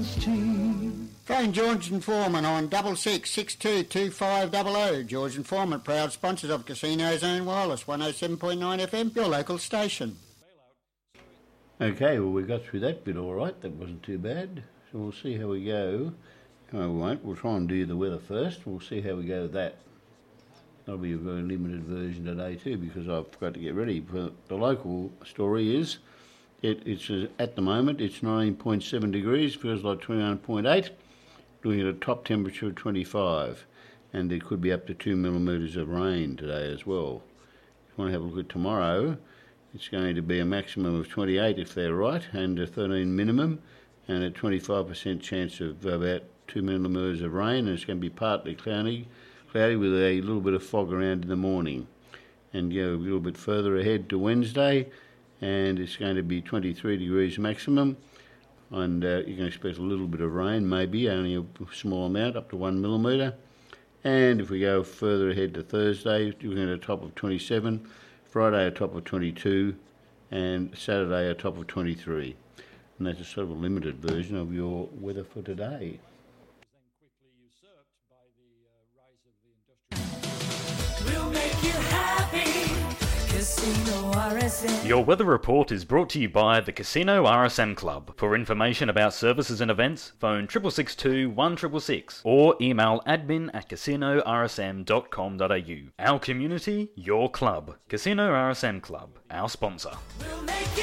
Phone George and Foreman on 66622500. George and Foreman, proud sponsors of Casino Zone Wireless, 107.9 FM, your local station. Okay, well, we got through that bit all right. That wasn't too bad. So we'll see how we go. No, we won't. We'll try and do the weather first. We'll see how we go with that. That'll be a very limited version today too, because I've got to get ready. But the local story is, it's at the moment, it's 19.7 degrees, feels like 21.8, looking at a top temperature of 25. And there could be up to 2 millimetres of rain today as well. If you want to have a look at tomorrow, it's going to be a maximum of 28 if they're right, and a 13 minimum, and a 25% chance of about 2 millimetres of rain, and it's going to be partly cloudy with a little bit of fog around in the morning. And go a little bit further ahead to Wednesday, and it's going to be 23 degrees maximum, and you can expect a little bit of rain, maybe only a small amount, up to 1 millimetre. And if we go further ahead to Thursday, you're looking at a top of 27, Friday a top of 22, and Saturday a top of 23. And that's a sort of a limited version of your weather for today. We'll make you happy. Casino RSM. Your weather report is brought to you by the Casino RSM Club. For information about services and events, phone 6662 1666 or email admin@casinorsm.com.au. Our community, your club. Casino RSM Club, our sponsor. We'll make you